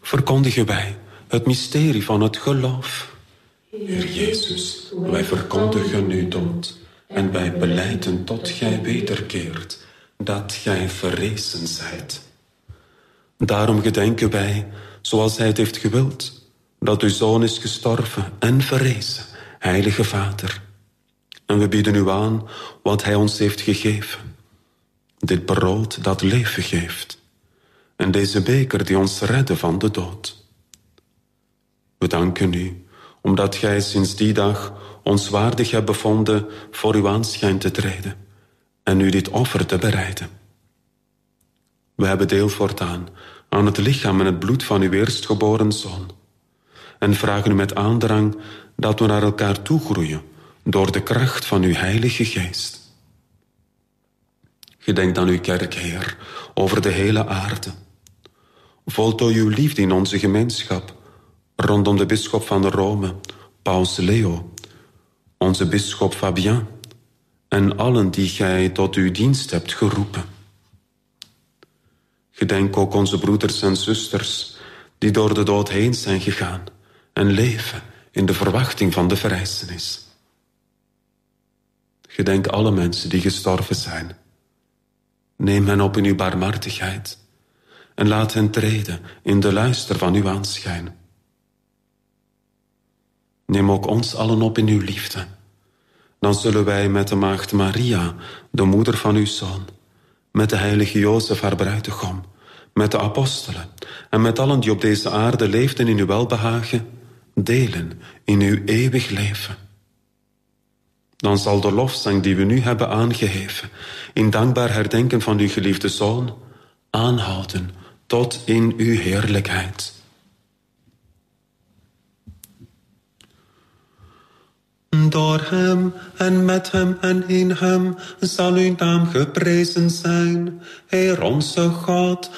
verkondigen wij het mysterie van het geloof. Heer Jezus, wij verkondigen uw dood en wij belijden tot gij wederkeert, dat gij verrezen zijt. Daarom gedenken wij, zoals hij het heeft gewild, dat uw Zoon is gestorven en verrezen, Heilige Vader. En we bieden u aan wat hij ons heeft gegeven. Dit brood dat leven geeft. En deze beker die ons redde van de dood. We danken u, omdat gij sinds die dag ons waardig hebt bevonden voor uw aanschijn te treden en u dit offer te bereiden. We hebben deel voortaan aan het lichaam en het bloed van uw eerstgeboren Zoon en vragen u met aandrang dat we naar elkaar toegroeien door de kracht van uw Heilige Geest. Gedenk aan uw kerk, Heer, over de hele aarde. Voltooi uw liefde in onze gemeenschap, rondom de bisschop van Rome, Paus Leo, onze bisschop Fabien en allen die gij tot uw dienst hebt geroepen. Gedenk ook onze broeders en zusters die door de dood heen zijn gegaan en leven in de verwachting van de verrijzenis. Gedenk alle mensen die gestorven zijn. Neem hen op in uw barmhartigheid en laat hen treden in de luister van uw aanschijn. Neem ook ons allen op in uw liefde. Dan zullen wij met de maagd Maria, de moeder van uw Zoon, met de heilige Jozef haar bruidegom, met de apostelen en met allen die op deze aarde leefden in uw welbehagen, delen in uw eeuwig leven. Dan zal de lofzang die we nu hebben aangeheven, in dankbaar herdenken van uw geliefde Zoon, aanhouden tot in uw heerlijkheid. Door hem en met hem en in hem zal uw naam geprezen zijn, Heer onze God,